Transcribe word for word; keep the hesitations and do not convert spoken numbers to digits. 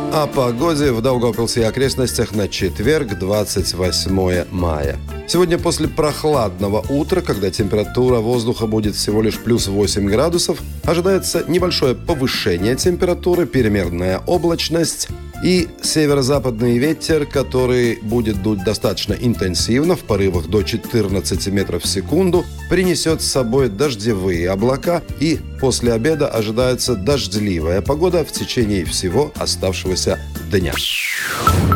О погоде в Даугавпилсе и окрестностях на четверг, двадцать восьмое мая. Сегодня после прохладного утра, когда температура воздуха будет всего лишь плюс восемь градусов, ожидается небольшое повышение температуры, переменная облачность и северо-западный ветер, который будет дуть достаточно интенсивно, в порывах до четырнадцати метров в секунду, принесет с собой дождевые облака, и после обеда ожидается дождливая погода в течение всего оставшегося дня.